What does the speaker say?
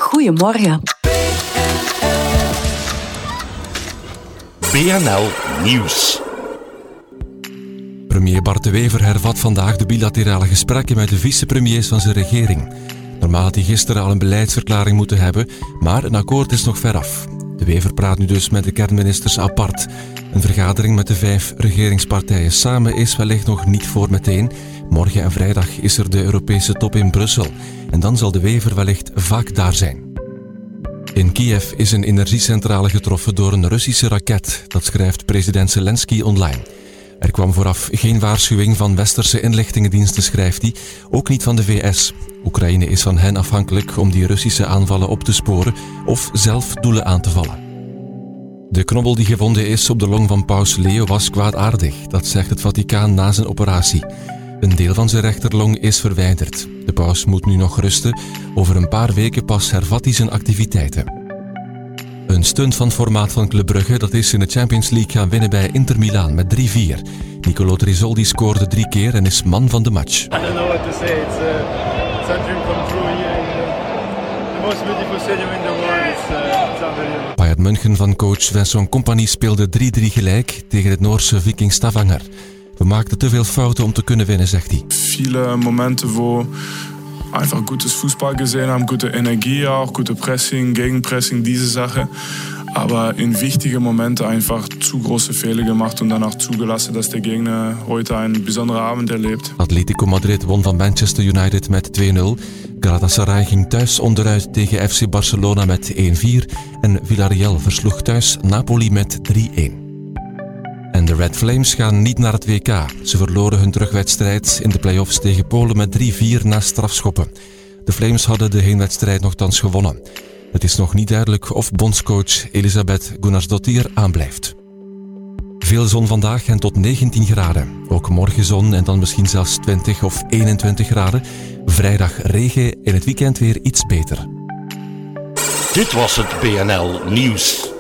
Goedemorgen. BNL Nieuws. Premier Bart De Wever hervat vandaag de bilaterale gesprekken met de vicepremiers van zijn regering. Normaal had hij gisteren al een beleidsverklaring moeten hebben, maar een akkoord is nog veraf. De Wever praat nu dus met de kernministers apart. Een vergadering met de 5 regeringspartijen samen is wellicht nog niet voor meteen. Morgen en vrijdag is er de Europese top in Brussel. En dan zal De Wever wellicht vaak daar zijn. In Kiev is een energiecentrale getroffen door een Russische raket. Dat schrijft president Zelensky online. Er kwam vooraf geen waarschuwing van westerse inlichtingendiensten, schrijft hij. Ook niet van de VS. Oekraïne is van hen afhankelijk om die Russische aanvallen op te sporen of zelf doelen aan te vallen. De knobbel die gevonden is op de long van paus Leo was kwaadaardig. Dat zegt het Vaticaan na zijn operatie. Een deel van zijn rechterlong is verwijderd. De paus moet nu nog rusten. Over een paar weken pas hervat hij zijn activiteiten. Een stunt van formaat van Club Brugge, dat is in de Champions League gaan winnen bij Inter Milaan met 3-4. Nicolo Trizoldi scoorde 3 keer en is man van de match. I don't know what to say. It's a dream come true here in the most beautiful stadium in the world. It's unbelievable. Bayern München van coach Vincent Kompany speelde 3-3 gelijk tegen het Noorse Viking Stavanger. We maakten te veel fouten om te kunnen winnen, zegt hij. Viele Momente, wo einfach gutes Fußball gesehen haben, gute Energie auch, gute Pressing, Gegenpressing, diese Sache. Aber in wichtigen Momenten einfach zu große Fehler gemacht und dann auch zugelassen, dass der Gegner heute einen besonderen Abend erlebt. Atletico Madrid won van Manchester United met 2-0. Galatasaray ging thuis onderuit tegen FC Barcelona met 1-4. En Villarreal versloeg thuis Napoli met 3-1. En de Red Flames gaan niet naar het WK. Ze verloren hun terugwedstrijd in de play-offs tegen Polen met 3-4 na strafschoppen. De Flames hadden de heenwedstrijd nogthans gewonnen. Het is nog niet duidelijk of bondscoach Elisabeth Gunnarsdottir aanblijft. Veel zon vandaag en tot 19 graden. Ook morgen zon en dan misschien zelfs 20 of 21 graden. Vrijdag regen, in het weekend weer iets beter. Dit was het BNL Nieuws.